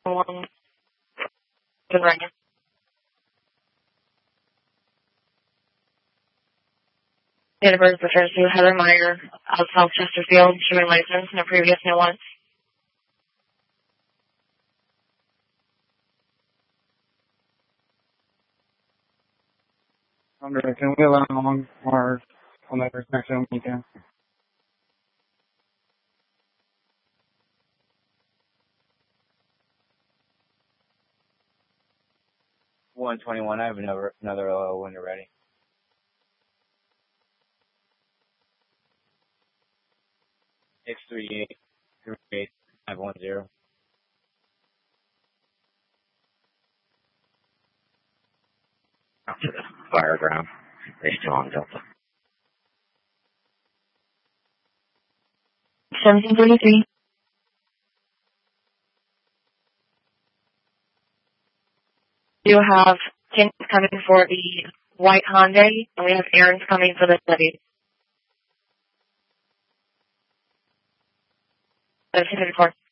1 right now. Date of birth refers to Heather Meyer of South Chesterfield, showing license, no previous, no once. Can we allow long cars on that intersection when we can? I have another when you're ready. 638-38510. Out to the fire ground. They're still on Delta. 1733. You have James coming for the white Hyundai, and we have Aaron's coming for the Chevy. 1734.